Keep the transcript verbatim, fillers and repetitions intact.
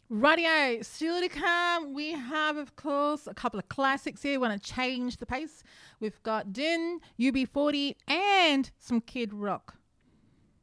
Radio, still to come, we have, of course, a couple of classics here. We want to change the pace. We've got Din, U B forty, and some Kid Rock.